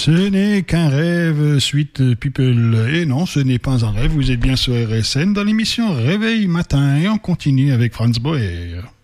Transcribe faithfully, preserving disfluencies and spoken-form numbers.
Ce n'est qu'un rêve, Sweet People. Et non, ce n'est pas un rêve, vous êtes bien sur R S N dans l'émission Réveil Matin et on continue avec Franz Boer.